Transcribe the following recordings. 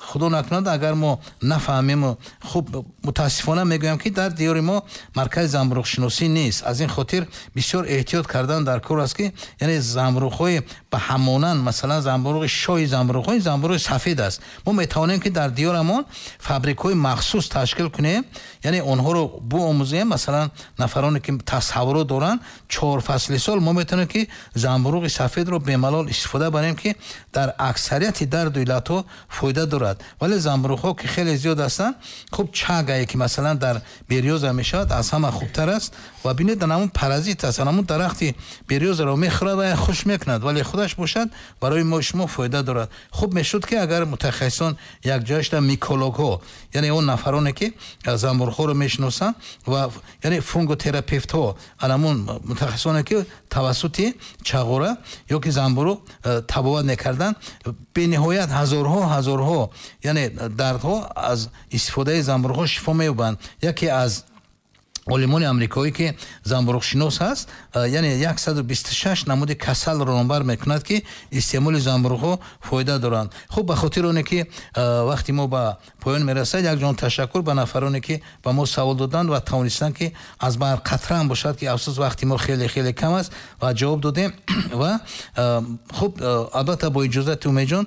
худо накунад агар мо нафаҳмем, хуб мутаассифона мегӯям ки дар диёри мо маркази замбурӯғшиносӣ нест. аз ин хотир бисёр эҳтиёт кардан дар кор аст ки яъне замбурӯғҳои ба ҳамонанд, масалан замбурӯғи шоҳи замбурӯғҳои замбурӯғи сафед аст. мо метавонем ки дар диёрамон фабрикаҳои махсус ташкил кунем, яъне онҳоро буомӯзем. масалан нафароне ки тасаввурот доранд 4 фасли сол мо метавонем ки замбурӯғи сафедро бемалол истифода барем ки дар аксарияти дарду иллатҳо фоида дорад. вале замбурӯғҳо ки хеле зиёд ҳастанд, хуб чагае ки масалан дар берёза мешавад аз ҳама хубтар аст ва бинед анамун паразит аст, анамун дарахти берёзаро мехӯрад ва хуш мекунад, вале худаш бошад барои мо шумо фоида дорад. хуб мешуд ки агар мутахассисон якҷояшда микологҳо, яъне он нафароне ки замбурӯғҳоро мешиносанд ва яъне фунготерапевтҳо, анамун мутахассисоне ки тавассути чағора ё ки замбурӯғ табобат мекарданд, бениҳоят ҳазорҳо яъне дардҳо аз истифодаи замбурӯғҳо шифо меёбанд. яке аз олимони амрикоӣ ки замбурӯғшинос ҳаст, яъне 126 намуди касалро номбар мекунад ки истеъмоли замбурӯғҳо фоида доранд. хуб ба хотир оне ки вақти мо ба поён мерасад, якҷон ташаккур ба нафароне ки ба мо савол доданд ва тавонистанд ки аз бар қатраам бошад ки афсӯс вақти мо хеле кам аст ва ҷавоб додем. ва хуб албатта бо иҷозати Умедҷон,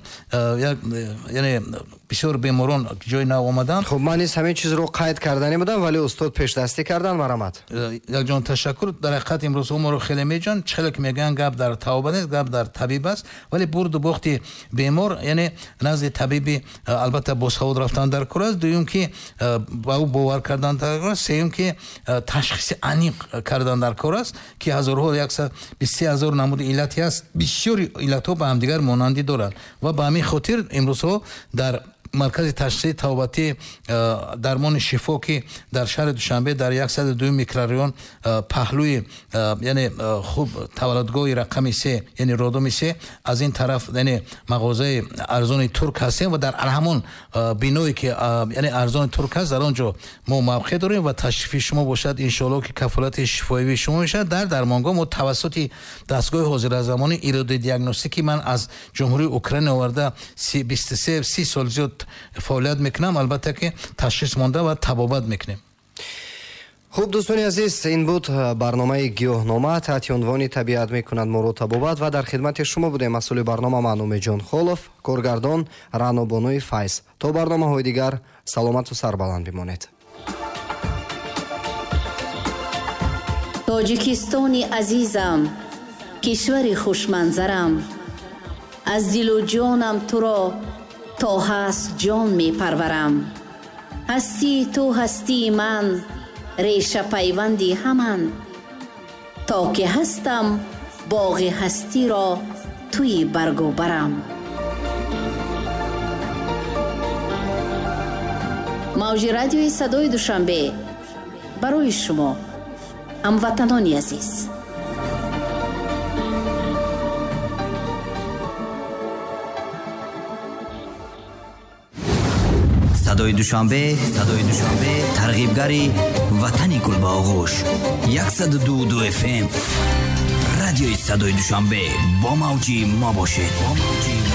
яъне бисёр беморон ҷои нав омаданд. хуб ман низ ҳамин чизро қайд кардани будам, вале устод пешдастӣ кардан. марамат якҷон ташаккур. дар ҳақиқат имрӯзҳо моро хеле меҷан, чхеле ки мегӯянд гап дар тавобат нест, гап дар табиб аст, вале бурду бохти бемор яъне назди табиби албатта бо савод рафтан дар кор аст. дуюм ки ба ӯ бовар кардан дар кор аст. сеюм ки ташхиси аниқ кардан дар кор аст ки ҳазорҳо 123 000 намуди иллати аст. бисёри иллатҳо ба ҳамдигар монандӣ доранд ва ба ҳамин хотир имрӯзҳо дар маркази ташхиси табобати дармони шифо ки дар шаҳри Душанбе дар 102 микрорайон паҳлӯи яъне хуб таваллудгоҳи рақами 3 яъне родоми 3 аз ин тараф яъне мағозаи арзони турк ҳастем ва дар ҳамон биное ки яъне арзони турк ҳаст, дар он ҷо мо мавқеъ дорем ва ташрифи шумо бошад иншоалло ки кафолати шифоявии шумо мешавад. дар дармонгоҳ мо тавассути дастгоҳи ҳозиразамони иродаи диагностикӣ ман аз ҷумҳурии Украина оварда 23-30 сол зиёд фаъолият мекунам. албатта ки ташхис монда ва табобат мекунем. хуб дӯстони азиз, ин буд барномаи гиёҳнома таҳти унвони табиат мекунад моро табобат ва дар хидмати шумо будем. масъули барнома ман Умедҷон Холов, коргардон Раънобонуи Файз. то барномаҳои дигар саломату сарбаланд бимонед. тоҷикистони азизам, кишвари хушманзарам, аз дилу ҷонам туро то ҳаст ҷон мепарварам. ҳастии ту ҳастии ман, реша пайванди ҳаман. то ки ҳастам боғи ҳастиро туи баргу барам. мавҷи радиои садои Душанбе барои шумо ҳамватанони азиз. садои Душанбе тарғибгари ватани гулбоғӯш 102 FM. радиои садои Душанбе бо мавҷи мо бошед.